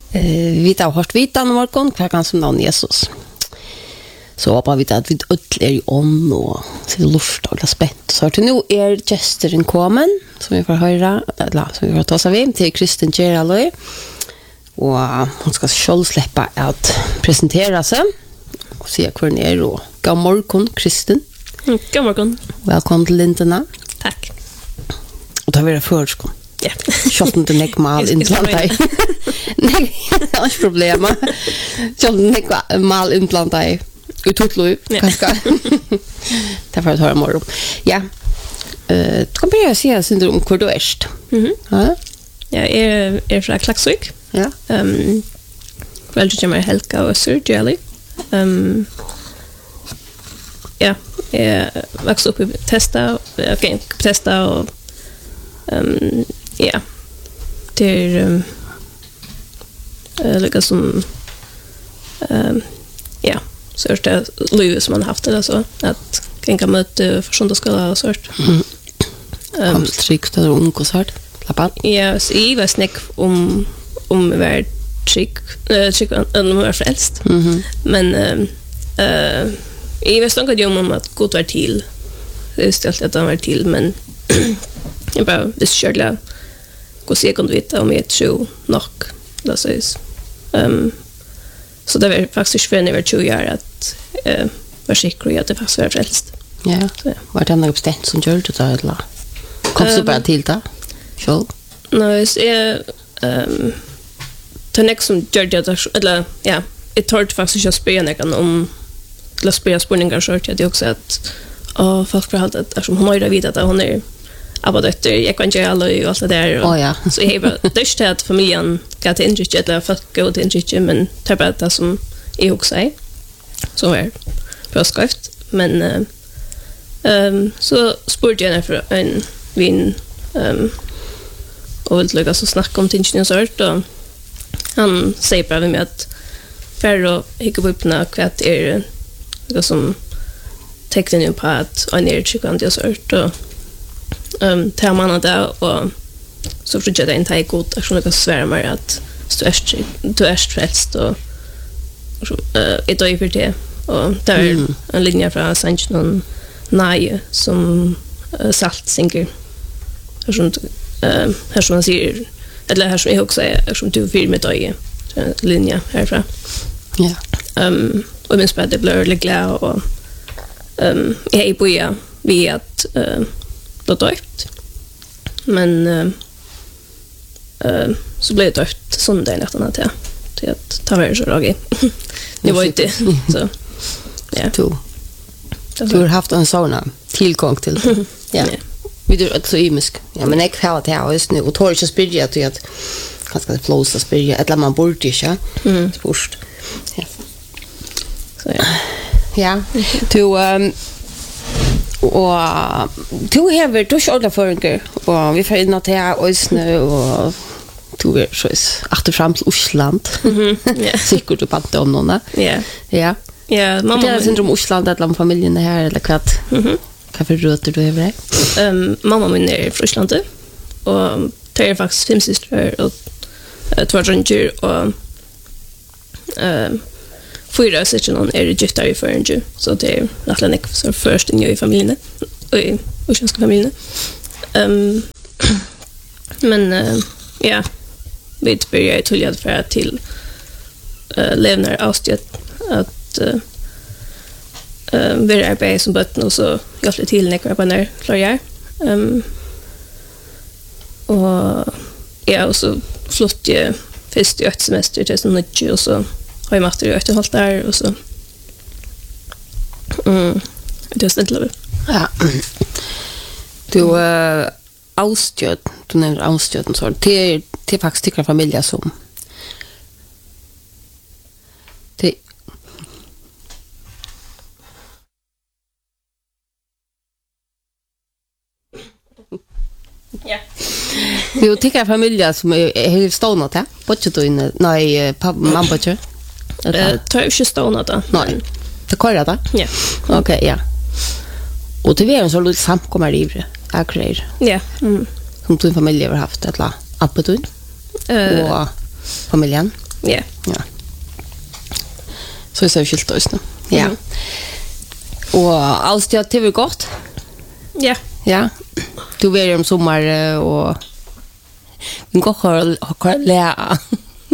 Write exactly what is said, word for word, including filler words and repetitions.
Eh, vi har hørt vitan om morgen, hver gang som navn Jesus. Så håper vi at vi ødel er i ånd og sitter luft og er spent. Så til nå er gesteren kommet, som vi får høre, eller som vi får ta seg ved, til Kristin Geraløy. Og hun skal selv slippe at presentere seg og si hvor hun er. Og god morgen, Kristin. Mm, god morgen. Velkommen til Lindena. Takk. Og da vil jeg først. Ja. Kjøtten til nek mal implanter. Nei, det er ikke problemet. Kjøtten til nek mal implanter. Ututlo, kanskje. Det er for å høre morgen. Ja. Uh, du kan begynne å si om hvor du er. Mhm. Ja, jeg er, er fra Klaksvik. ja. Um, Foreldre kommer Helga og Øsser, Jelly. Um, ja, jeg vokste opp i Testa, jeg gikk på Testa, og um, ja, det er um, uh, lika som um, ja, så er det livet som man har haft det, altså, at jeg kan møte forsondagsskola og sånt. Mm. Um, Kom trygt, det er ung og sånt. Lappan. Ja, så jeg var snakk om om å være trygg, uh, trygg om å være frelst. Mhm. Men uh, uh, jeg visste ikke om at Gud var til. Jeg visste alltid at han var til, men jeg bare visste selv hvordan jeg kunne vite om jeg tror nok. Det sies. Um, så det var faktisk før jeg var tjue år at jeg uh, var sikker i at jeg faktisk var frelst. Ja. Så, ja. Var det noe bestemt som gjør det da, eller? Kom du Um, bare til det? Selv? Nei, så jeg um, det er nek som gjør det, eller ja, jeg tar faktisk ikke å spørre nekken om eller spørre spørninger så jeg det også at å, folk har hatt at som hun har vidt at hun er abbadøtter, jeg kan ikke alle og alt det der og, Å, ja. så jeg bare, det er ikke til at familien går til inntrykk eller folk går til inntrykk men det er bare det som jeg også er som er bra skrift men uh, um, så spurte jeg henne for en vin um, og vil lykkes å snakke om tingene og sånt, og han sier bare ved meg at færre og hikke på oppene hva er noe som tekner på at han er tryggende og sånt, og um, tar man det, og så forstår jeg det ikke er godt, og så noe svære meg at du er trygg, du er frelst, og uh, jeg dør for det, og det er Mm. en linje fra Sanchen og Nei, som uh, Salt synger, og sånt, Uh, här som man säger eller här som jag också är som du vill med dig linje härifrån. Ja. Um, och min spel det blir lite glad och um, jag är på ja vi att uh, då döpt. Men uh, uh, så blev det döpt söndagen efter natt ja. Till att ta vara så ragig. Det var inte så ja. Du, du har haft en sån tillgång till. Ja. Ja. Vi är så imisk. Ja, men jag har det här just nu och tar inte spyrja att jag kanske det flåsa spyrja eller man borde inte. Mm. Först. Ja. Så ja. Ja. Du um, og du har vært du skjorda føringer og vi får inn at jeg og snø og du er så atter frem til Osland. Mhm. Ja. Sikkert du bante om noen. Ja. Ja. Ja, mamma. Det er syndrom Osland eller om familien her eller hva. Mhm. Hva for røter du har vært? Um, mamma min er fra Øslandet, og det er faktisk fem systrar og uh, två drønger, og um, fyra syskon er gifta i Føringe, så det er rettelig nek så først inn i familiene, og i uslandske familiene. Um, men uh, ja, vi börjar tulja för till uh, levnar avstjät att uh, uh, vi arbetar som bötten och så jag lite till när jag när klar um, och ja och så flott jag först i ett semester till sån nitjo och så har jag master i ett halvt där och så mm det är snällt level. Ja. Du uh, avstjät, du nämner avstjäten så det det faktiskt tycker familjer som det Ja. Jo tycker familjer som är helt stånat här. Botcha då inne. Nej, pappa mamma botcha. Eh tar ju inte stånat då. Nej. Det kör det. Ja. Okej, ja. Och det är en så lite samkommer i akkurat. Ja. Mm. Som din familj har haft ett la appetun Eh och familjen. Ja. Ja. Så är det skilt oss nu. Ja. Och allt det är gott. Ja. Ja. Du är om sommar och vi går och har lä.